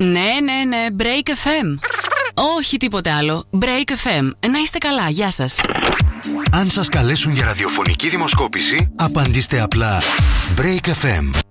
Ναι, Break FM. Όχι τίποτε άλλο. Break FM. Να είστε καλά, γεια σας. Αν σας καλέσουν για ραδιοφωνική δημοσκόπηση, απαντήστε απλά Break FM.